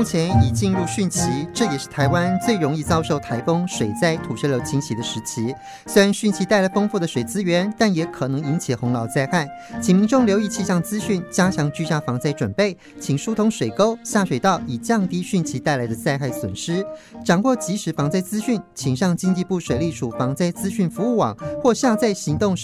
目前已进入汛期，这也是台湾最容易遭受台风、水灾、土石流侵袭的时期。虽然汛期带来丰富的水资源，但也可能引起洪涝灾害，请民众留意气象资讯，加强居家防灾准备，请疏通水沟、下水道，以降低汛期带来的灾害损失。掌握即时防灾资讯，请上经济部水利署防灾资讯服务网或下载行动